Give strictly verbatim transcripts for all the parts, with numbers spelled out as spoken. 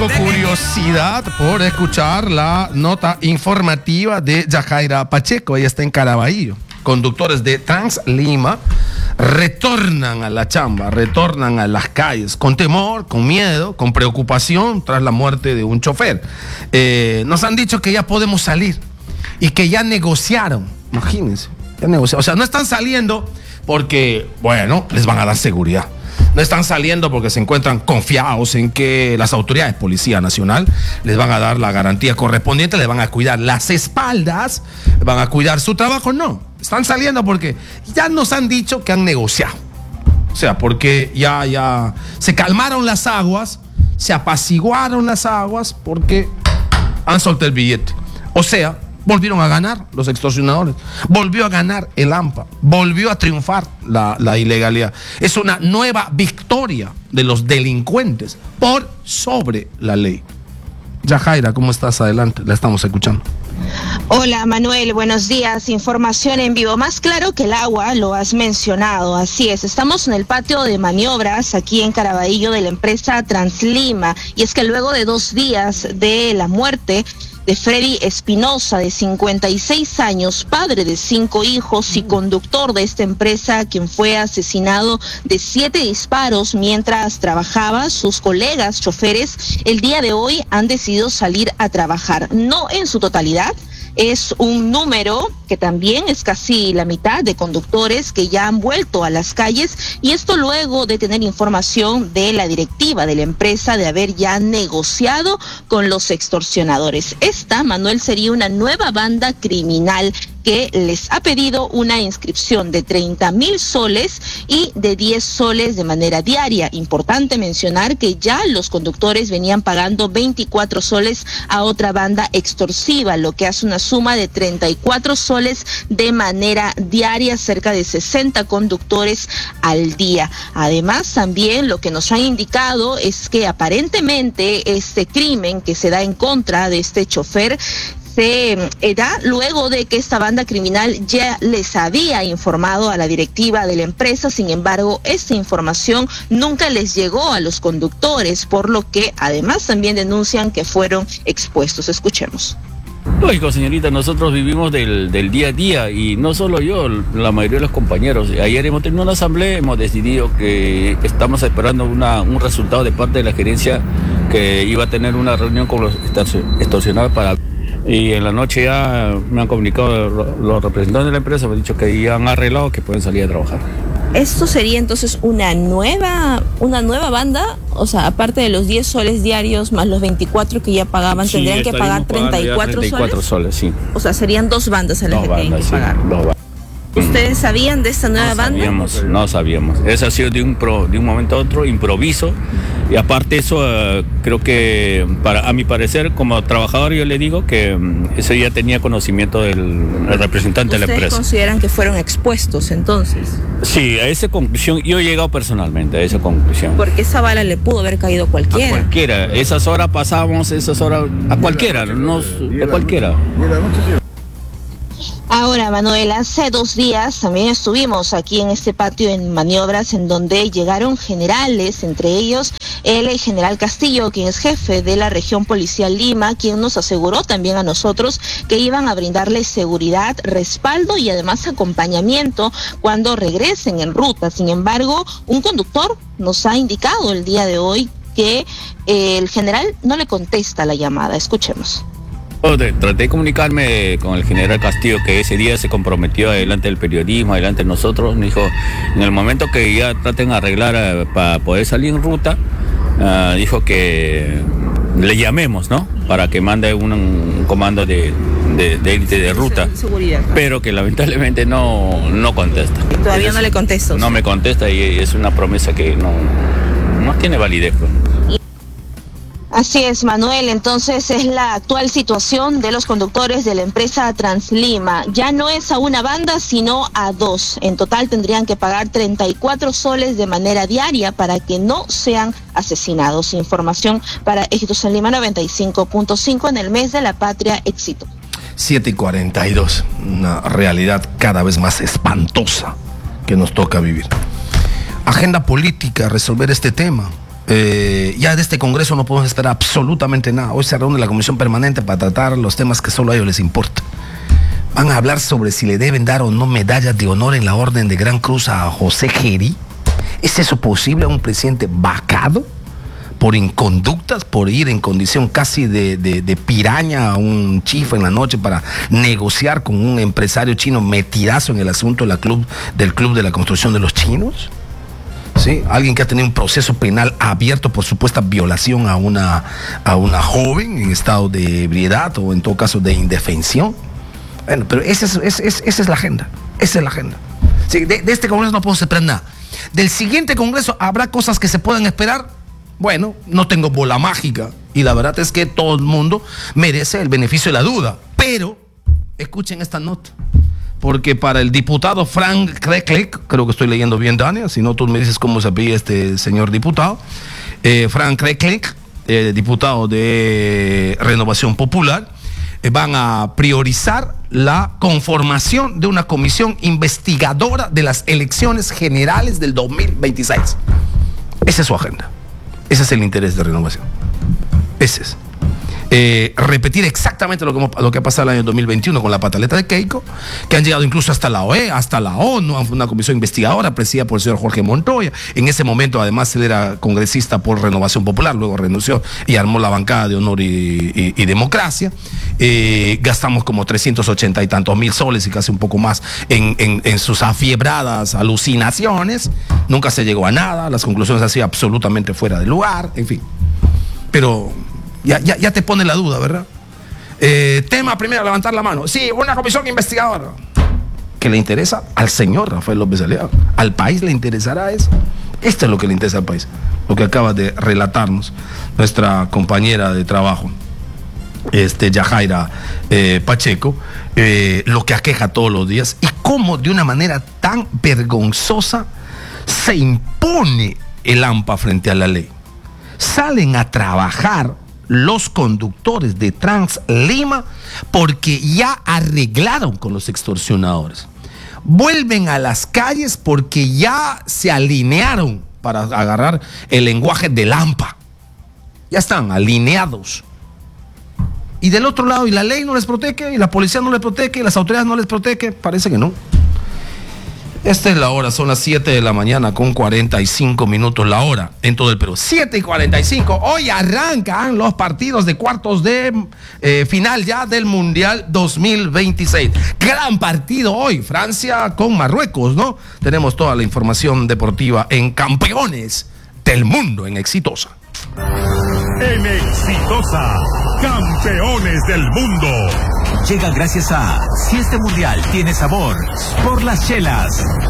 tengo curiosidad por escuchar la nota informativa de Yajaira Pacheco. Ella está en Caraballo. Conductores de Translima retornan a la chamba, retornan a las calles con temor, con miedo, con preocupación tras la muerte de un chofer. Eh, nos han dicho que ya podemos salir y que ya negociaron. Imagínense, ya negociaron. O sea, no están saliendo porque, bueno, les van a dar seguridad. No están saliendo porque se encuentran confiados en que las autoridades, Policía Nacional, les van a dar la garantía correspondiente, les van a cuidar las espaldas, van a cuidar su trabajo. No, están saliendo porque ya nos han dicho que han negociado. O sea, porque ya, ya se calmaron las aguas, se apaciguaron las aguas porque han soltado el billete. O sea, volvieron a ganar los extorsionadores, volvió a ganar el AMPA, volvió a triunfar la, la ilegalidad. Es una nueva victoria de los delincuentes por sobre la ley. Yajaira, ¿cómo estás? Adelante, la estamos escuchando. Hola Manuel, buenos días. Información en vivo. Más claro que el agua, lo has mencionado. Así es, estamos en el patio de maniobras aquí en Caraballo de la empresa Translima. Y es que luego de dos días de la muerte de Freddy Espinosa, de cincuenta y seis años, padre de cinco hijos y conductor de esta empresa, quien fue asesinado de siete disparos mientras trabajaba, sus colegas choferes el día de hoy han decidido salir a trabajar. No en su totalidad, es un número que también es casi la mitad de conductores que ya han vuelto a las calles, y esto luego de tener información de la directiva de la empresa de haber ya negociado con los extorsionadores. Esta, Manuel, sería una nueva banda criminal que les ha pedido una inscripción de treinta mil soles y de diez soles de manera diaria. Importante mencionar que ya los conductores venían pagando veinticuatro soles a otra banda extorsiva, lo que hace una suma de treinta y cuatro soles de manera diaria, cerca de sesenta conductores al día. Además, también lo que nos han indicado es que aparentemente este crimen que se da en contra de este chofer se da luego de que esta banda criminal ya les había informado a la directiva de la empresa. Sin embargo, esta información nunca les llegó a los conductores, por lo que además también denuncian que fueron expuestos. Escuchemos. Lógico, señorita, nosotros vivimos del, del día a día, y no solo yo, la mayoría de los compañeros. Ayer hemos tenido una asamblea, hemos decidido que estamos esperando una, un resultado de parte de la gerencia, que iba a tener una reunión con los extorsionados para... Y en la noche ya me han comunicado los representantes de la empresa, me han dicho que ya han arreglado, que pueden salir a trabajar. ¿Esto sería entonces una nueva una nueva banda? O sea, aparte de los diez soles diarios más los veinticuatro que ya pagaban, sí, tendrían que pagar treinta y cuatro soles. Sí. O sea, serían dos bandas a las que tienen que pagar. Sí, dos bandas. ¿Ustedes sabían de esta nueva no banda? Sabíamos, no sabíamos. Eso ha sido de un, pro, de un momento a otro, improviso. Y aparte eso, uh, creo que para, a mi parecer, como trabajador, yo le digo que um, eso ya tenía conocimiento del, del representante de la empresa. ¿Ustedes consideran que fueron expuestos entonces? Sí, a esa conclusión, yo he llegado personalmente a esa conclusión. Porque esa bala le pudo haber caído a cualquiera. A cualquiera. Esas horas pasábamos, esas horas, a cualquiera, no, a cualquiera. Ahora, Manuel, hace dos días también estuvimos aquí en este patio en maniobras, en donde llegaron generales, entre ellos el general Castillo, quien es jefe de la región policial Lima, quien nos aseguró también a nosotros que iban a brindarles seguridad, respaldo y además acompañamiento cuando regresen en ruta. Sin embargo, un conductor nos ha indicado el día de hoy que eh, el general no le contesta la llamada. Escuchemos. Traté de comunicarme con el general Castillo, que ese día se comprometió delante del periodismo, delante de nosotros. Me dijo, en el momento que ya traten de arreglar uh, para poder salir en ruta, uh, dijo que le llamemos, ¿no? Para que mande un, un comando de de, de, de, de ruta, seguridad, pero que lamentablemente no, no contesta. Todavía es, no le contesta. No me contesta, y es una promesa que no, no tiene validez. Así es, Manuel. Entonces es la actual situación de los conductores de la empresa Translima. Ya no es a una banda, sino a dos. En total tendrían que pagar treinta y cuatro soles de manera diaria para que no sean asesinados. Información para Éxitos en Lima noventa y cinco punto cinco en el mes de la patria. Éxito. siete y cuarenta y dos. Una realidad cada vez más espantosa que nos toca vivir. Agenda política, resolver este tema. Eh, ya de este Congreso no podemos esperar absolutamente nada. Hoy se reúne la Comisión Permanente para tratar los temas que solo a ellos les importa. Van a hablar sobre si le deben dar o no medallas de honor en la Orden de Gran Cruz a José Gerí. ¿Es eso posible a un presidente vacado por inconductas, por ir en condición casi de, de, de piraña a un chifa en la noche para negociar con un empresario chino metidazo en el asunto de la club, del Club de la Construcción de los Chinos? ¿Sí? Alguien que ha tenido un proceso penal abierto por supuesta violación a una, a una joven en estado de ebriedad o en todo caso de indefensión. Bueno, pero esa es, es, es, esa es la agenda, esa es la agenda. Sí, de, de este Congreso no podemos esperar nada. Del siguiente Congreso habrá cosas que se puedan esperar. Bueno, no tengo bola mágica y la verdad es que todo el mundo merece el beneficio de la duda. Pero, escuchen esta nota. Porque para el diputado Frank Kreklik, creo que estoy leyendo bien, Dania, si no tú me dices cómo se apellida este señor diputado, eh, Frank Kreklik, eh, diputado de Renovación Popular, eh, van a priorizar la conformación de una comisión investigadora de las elecciones generales del dos mil veintiséis. Esa es su agenda. Ese es el interés de Renovación. Ese es. Eh, repetir exactamente lo que, lo que ha pasado el año dos mil veintiuno con la pataleta de Keiko, que han llegado incluso hasta la O E A, hasta la ONU, una comisión investigadora presidida por el señor Jorge Montoya. En ese momento, además, él era congresista por Renovación Popular, luego renunció y armó la bancada de Honor y, y, y Democracia. Eh, gastamos como trescientos ochenta y tantos mil soles y casi un poco más en, en, en sus afiebradas alucinaciones. Nunca se llegó a nada, las conclusiones han sido absolutamente fuera de lugar, en fin. Pero Ya, ya, ya te pone la duda, ¿verdad? Eh, tema primero, levantar la mano. Sí, una comisión investigadora. ¿Qué le interesa? Al señor Rafael López Aliaga. ¿Al país le interesará eso? Esto es lo que le interesa al país. Lo que acaba de relatarnos nuestra compañera de trabajo, este, Yajaira eh, Pacheco, eh, lo que aqueja todos los días y cómo de una manera tan vergonzosa se impone el AMPA frente a la ley. Salen a trabajar los conductores de Translima porque ya arreglaron con los extorsionadores. Vuelven a las calles porque ya se alinearon para agarrar el lenguaje del AMPA. Ya están alineados. Y del otro lado, ¿y la ley no les protege? ¿Y la policía no les protege? ¿Y las autoridades no les protege? Parece que no. Esta es la hora, son las siete de la mañana con cuarenta y cinco minutos la hora en todo el Perú. siete y cuarenta y cinco, hoy arrancan los partidos de cuartos de eh, final ya del Mundial dos mil veintiséis. Gran partido hoy, Francia con Marruecos, ¿no? Tenemos toda la información deportiva en Campeones del Mundo en Exitosa. En Exitosa, Campeones del Mundo. Llega gracias a Si este mundial tiene sabor, por las chelas.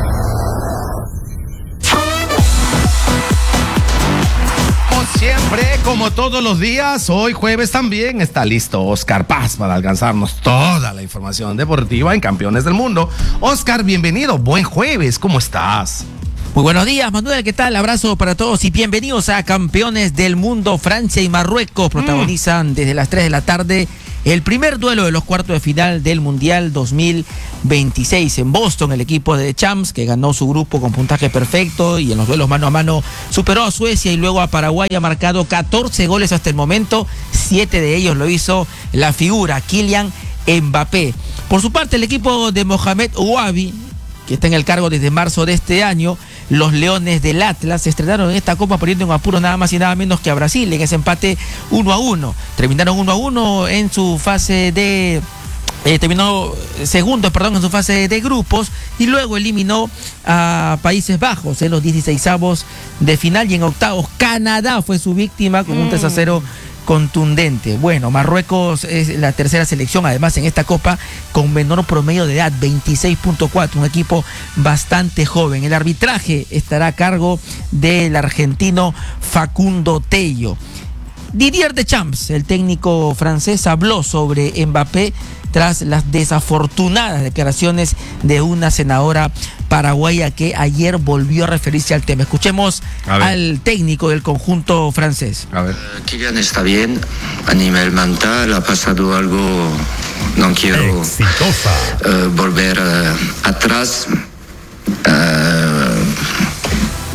Como siempre, como todos los días, hoy jueves también está listo Oscar Paz para alcanzarnos toda la información deportiva en Campeones del Mundo. Oscar, bienvenido, buen jueves, ¿cómo estás? Muy buenos días, Manuel, ¿qué tal? Abrazo para todos y bienvenidos a Campeones del Mundo. Francia y Marruecos protagonizan mm. desde las tres de la tarde el primer duelo de los cuartos de final del Mundial dos mil veintiséis. En Boston, el equipo de Champs, que ganó su grupo con puntaje perfecto y en los duelos mano a mano superó a Suecia y luego a Paraguay, ha marcado catorce goles hasta el momento, siete de ellos lo hizo la figura Kylian Mbappé. Por su parte, el equipo de Mohamed Ouabi, que está en el cargo desde marzo de este año, los Leones del Atlas se estrenaron en esta Copa poniendo en apuro nada más y nada menos que a Brasil en ese empate uno a uno. Terminaron uno a uno en su fase de... Eh, terminó segundo, perdón, en su fase de grupos y luego eliminó a Países Bajos en los dieciseisavos de final y en octavos Canadá fue su víctima con un tres a cero contundente. Bueno, Marruecos es la tercera selección además en esta Copa con menor promedio de edad, veintiséis punto cuatro, un equipo bastante joven. El arbitraje estará a cargo del argentino Facundo Tello. Didier Deschamps, el técnico francés, habló sobre Mbappé tras las desafortunadas declaraciones de una senadora paraguaya que ayer volvió a referirse al tema. Escuchemos al técnico del conjunto francés. A ver. Uh, Kylian está bien a nivel mental, ha pasado algo, no quiero uh, volver uh, atrás. Uh,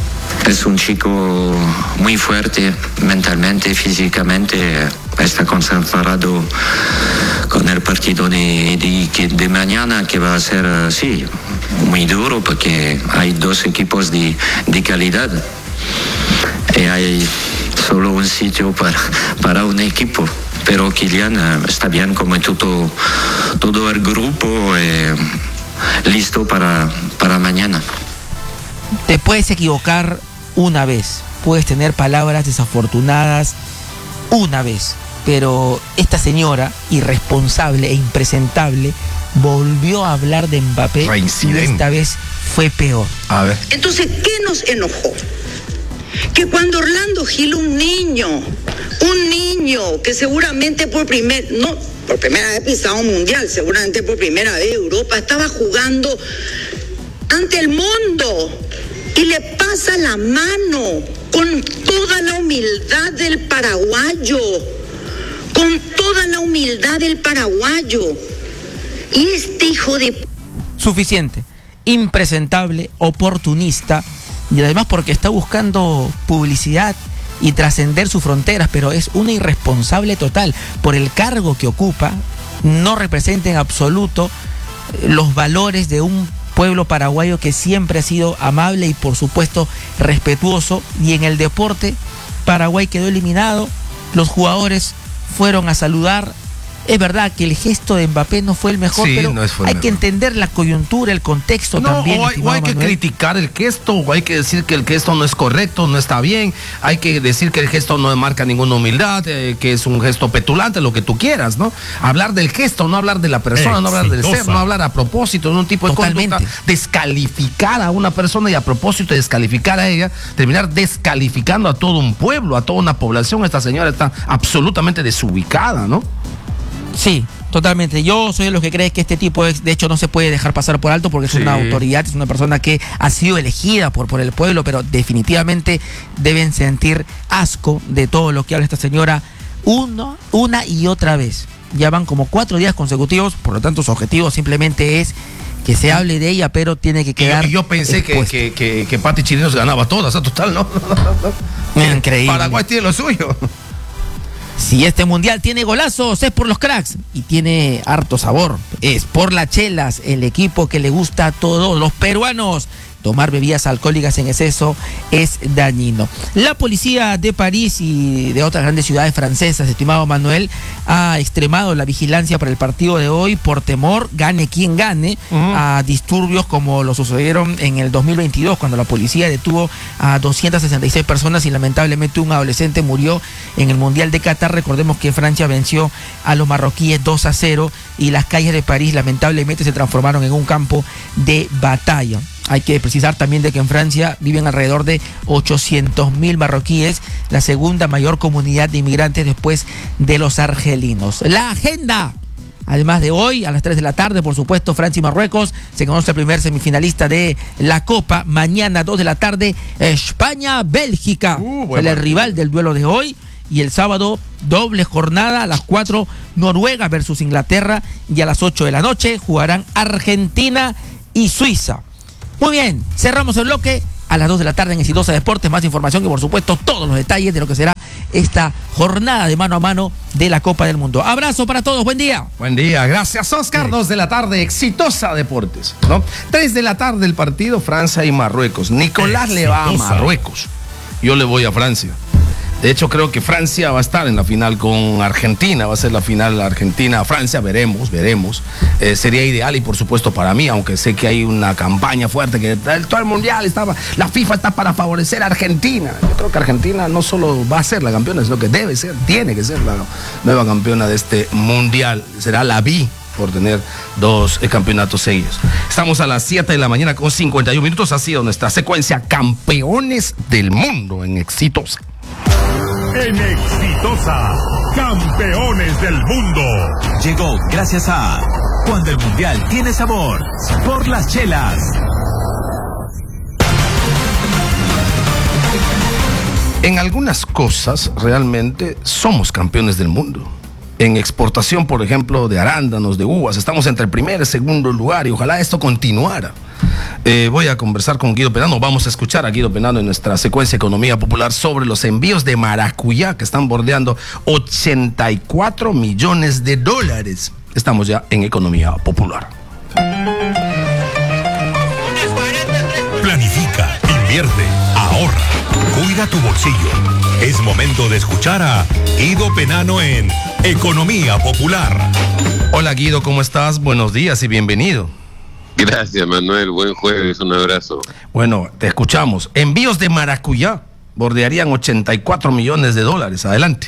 es un chico muy fuerte mentalmente, físicamente, está concentrado con el partido de, de, de mañana, que va a ser, sí, muy duro, porque hay dos equipos de, de calidad y hay solo un sitio para, para un equipo. Pero Kylian está bien, como todo, todo el grupo, eh, listo para, para mañana. Te puedes equivocar una vez, puedes tener palabras desafortunadas una vez, pero esta señora, irresponsable e impresentable, volvió a hablar de Mbappé. Reincidente. Y esta vez fue peor. A ver. Entonces, ¿qué nos enojó? Que cuando Orlando Gil, un niño, un niño que seguramente por primer, no, por primera vez pisaba un mundial, seguramente por primera vez Europa, estaba jugando ante el mundo y le pasa la mano con toda la humildad del paraguayo, con toda la humildad del paraguayo. Y este hijo de... Suficiente, impresentable, oportunista, y además porque está buscando publicidad y trascender sus fronteras, pero es una irresponsable total. Por el cargo que ocupa, no representa en absoluto los valores de un pueblo paraguayo que siempre ha sido amable y por supuesto respetuoso, y en el deporte Paraguay quedó eliminado, los jugadores fueron a saludar. Es verdad que el gesto de Mbappé no fue el mejor, sí, pero no hay mejor. Que entender la coyuntura, el contexto no, también. O hay, o hay que criticar el gesto, o hay que decir que el gesto no es correcto, no está bien. Hay que decir que el gesto no marca ninguna humildad, eh, que es un gesto petulante, lo que tú quieras, ¿no? Hablar del gesto, no hablar de la persona, Exitosa. no hablar del ser, no hablar a propósito de un tipo de Totalmente. conducta, descalificar a una persona y a propósito de descalificar a ella, terminar descalificando a todo un pueblo, a toda una población. Esta señora está absolutamente desubicada, ¿no? Sí, totalmente. Yo soy de los que cree que este tipo de, de hecho no se puede dejar pasar por alto, porque es sí. una autoridad, es una persona que ha sido elegida por, por el pueblo, pero definitivamente deben sentir asco de todo lo que habla esta señora uno, una y otra vez. Ya van como cuatro días consecutivos, por lo tanto su objetivo simplemente es que se hable de ella, pero tiene que quedar. Y yo, yo pensé que, que, que, que Pati Chirinos ganaba todas, o sea, total, ¿no? Increíble. Paraguay tiene lo suyo. Si este mundial tiene golazos, es por los cracks y tiene harto sabor. Es por las chelas, el equipo que le gusta a todos los peruanos. Tomar bebidas alcohólicas en exceso es dañino. La policía de París y de otras grandes ciudades francesas, estimado Manuel, ha extremado la vigilancia para el partido de hoy por temor, gane quien gane, uh-huh. a disturbios como lo sucedieron en el dos mil veintidós, cuando la policía detuvo a doscientas sesenta y seis personas y lamentablemente un adolescente murió en el Mundial de Qatar. Recordemos que Francia venció a los marroquíes dos a cero y las calles de París lamentablemente se transformaron en un campo de batalla. Hay que precisar también de que en Francia viven alrededor de ochocientos mil marroquíes, la segunda mayor comunidad de inmigrantes después de los argelinos. La agenda. Además de hoy, a las tres de la tarde, por supuesto, Francia y Marruecos, se conoce el primer semifinalista de la Copa. Mañana, dos de la tarde, España-Bélgica, uh, bueno. el rival del duelo de hoy. Y el sábado, doble jornada, a las cuatro, Noruega versus Inglaterra. Y a las ocho de la noche jugarán Argentina y Suiza. Muy bien, cerramos el bloque. A las dos de la tarde en Exitosa Deportes, más información y por supuesto todos los detalles de lo que será esta jornada de mano a mano de la Copa del Mundo. Abrazo para todos, buen día. Buen día, gracias Oscar. Sí. Dos de la tarde, Exitosa Deportes, ¿no? Tres de la tarde el partido, Francia y Marruecos. Nicolás Exitosa. Le va a Marruecos, yo le voy a Francia. De hecho, creo que Francia va a estar en la final con Argentina, va a ser la final Argentina-Francia, veremos, veremos. Eh, sería ideal y por supuesto para mí, aunque sé que hay una campaña fuerte, que todo el mundial estaba, la FIFA está para favorecer a Argentina. Yo creo que Argentina no solo va a ser la campeona, sino que debe ser, tiene que ser la nueva campeona de este mundial. Será la B por tener dos eh, campeonatos seguidos. Estamos a las siete de la mañana con cincuenta y un minutos, ha sido nuestra secuencia Campeones del Mundo en Exitosa. En Exitosa, Campeones del Mundo. Llegó gracias a Cuando el Mundial tiene sabor, por las chelas. En algunas cosas realmente somos campeones del mundo. En exportación, por ejemplo, de arándanos, de uvas, estamos entre el primer y segundo lugar y ojalá esto continuara. Eh, voy a conversar con Guido Penano, vamos a escuchar a Guido Penano en nuestra secuencia Economía Popular sobre los envíos de maracuyá que están bordeando ochenta y cuatro millones de dólares. Estamos ya en Economía Popular. Planifica, invierte, ahorra, cuida tu bolsillo. Es momento de escuchar a Guido Penano en Economía Popular. Hola Guido, ¿cómo estás? Buenos días y bienvenido. Gracias, Manuel. Buen jueves, un abrazo. Bueno, te escuchamos. Envíos de maracuyá bordearían ochenta y cuatro millones de dólares. Adelante.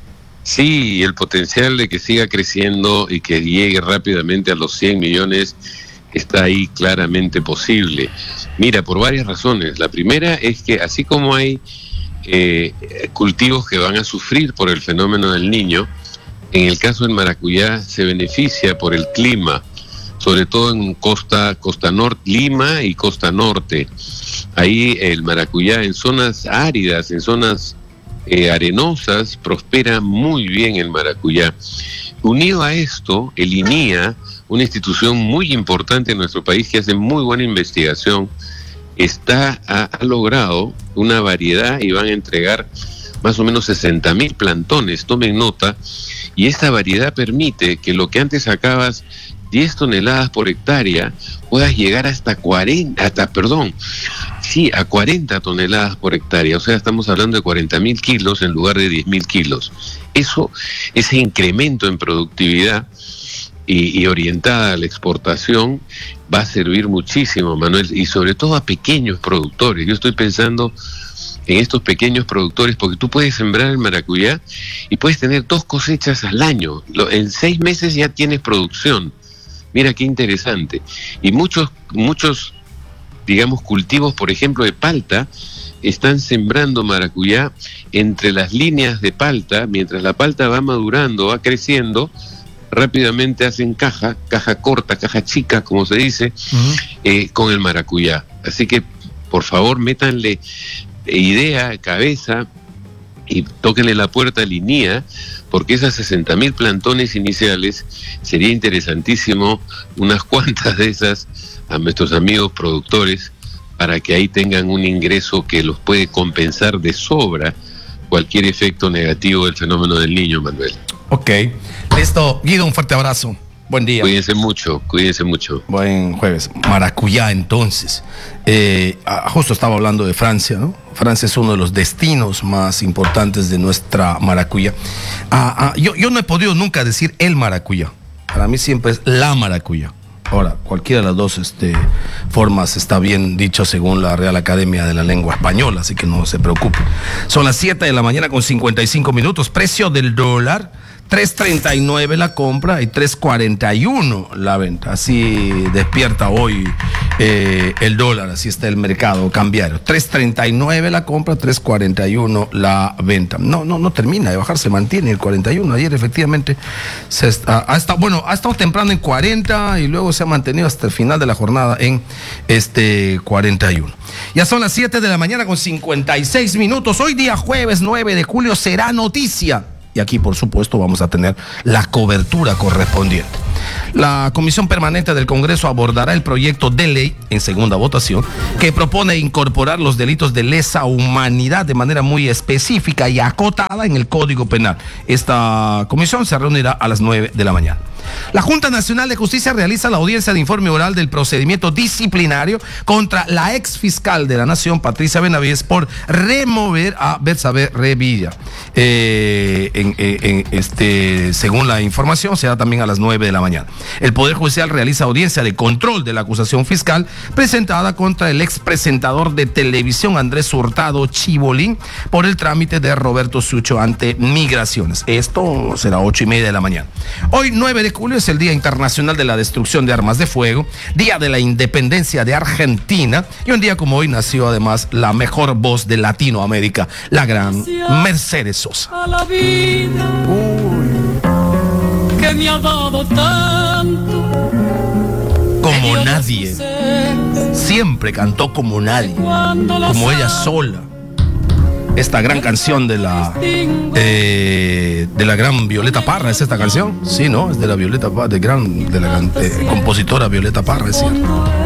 Sí, el potencial de que siga creciendo y que llegue rápidamente a los cien millones está ahí claramente posible. Mira, por varias razones. La primera es que así como hay eh, cultivos que van a sufrir por el fenómeno del Niño, en el caso del maracuyá se beneficia por el clima, sobre todo en costa, costa norte, Lima y costa norte. Ahí el maracuyá en zonas áridas, en zonas eh, arenosas, prospera muy bien el maracuyá. Unido a esto, el I N I A, una institución muy importante en nuestro país que hace muy buena investigación, está, ha, ha logrado una variedad y van a entregar más o menos sesenta mil plantones, tomen nota, y esta variedad permite que lo que antes sacabas diez toneladas por hectárea, puedas llegar hasta cuarenta, hasta, perdón, sí, a cuarenta toneladas por hectárea. O sea, estamos hablando de cuarenta mil kilos en lugar de diez mil kilos. Eso, ese incremento en productividad y, y orientada a la exportación va a servir muchísimo, Manuel, y sobre todo a pequeños productores. Yo estoy pensando en estos pequeños productores, porque tú puedes sembrar el maracuyá y puedes tener dos cosechas al año. En seis meses ya tienes producción. Mira qué interesante. Y muchos, muchos, digamos, cultivos, por ejemplo, de palta, están sembrando maracuyá entre las líneas de palta. Mientras la palta va madurando, va creciendo, rápidamente hacen caja, caja corta, caja chica, como se dice, uh-huh. eh, con el maracuyá. Así que, por favor, métanle idea, cabeza, y tóquenle la puerta al I N I A, porque esas sesenta mil plantones iniciales sería interesantísimo unas cuantas de esas a nuestros amigos productores para que ahí tengan un ingreso que los puede compensar de sobra cualquier efecto negativo del fenómeno del Niño, Manuel. Ok, listo. Guido, un fuerte abrazo. Buen día. Cuídense mucho, cuídense mucho. Buen jueves. Maracuyá, entonces. Eh, justo estaba hablando de Francia, ¿no? Francia es uno de los destinos más importantes de nuestra maracuyá. Ah, ah, yo, yo no he podido nunca decir el maracuyá. Para mí siempre es la maracuyá. Ahora, cualquiera de las dos este, formas está bien dicho según la Real Academia de la Lengua Española, así que no se preocupe. Son las siete de la mañana con cincuenta y cinco minutos. Precio del dólar, tres treinta y nueve la compra y tres cuarenta y uno la venta. Así despierta hoy eh, el dólar, así está el mercado cambiario. tres treinta y nueve la compra, tres cuarenta y uno la venta. No, no, no termina de bajar, se mantiene el cuarenta y uno. Ayer efectivamente se está, ha estado, bueno, ha estado temprano en cuarenta y luego se ha mantenido hasta el final de la jornada en este cuarenta y uno. Ya son las siete de la mañana con cincuenta y seis minutos. Hoy día jueves nueve de julio será noticia. Y aquí, por supuesto, vamos a tener la cobertura correspondiente. La Comisión Permanente del Congreso abordará el proyecto de ley en segunda votación que propone incorporar los delitos de lesa humanidad de manera muy específica y acotada en el Código Penal. Esta comisión se reunirá a las nueve de la mañana. La Junta Nacional de Justicia realiza la audiencia de informe oral del procedimiento disciplinario contra la ex fiscal de la Nación, Patricia Benavides, por remover a Betsabe Revilla. Eh, en, en, este, según la información, será también a las nueve de la mañana. El Poder Judicial realiza audiencia de control de la acusación fiscal presentada contra el ex presentador de televisión Andrés Hurtado Chibolín por el trámite de Roberto Sucho ante Migraciones. Esto será ocho y media de la mañana. Hoy, nueve de julio, es el Día Internacional de la Destrucción de Armas de Fuego, Día de la Independencia de Argentina, y un día como hoy nació además la mejor voz de Latinoamérica, la gran Mercedes Sosa. A la vida Uy. Que me ha dado tanto, como nadie, siempre cantó como nadie, como ella sola. Esta gran canción de la eh, de la gran Violeta Parra, ¿es esta canción? Sí, ¿no? Es de la Violeta Parra, de gran, de la eh, compositora Violeta Parra, es cierto.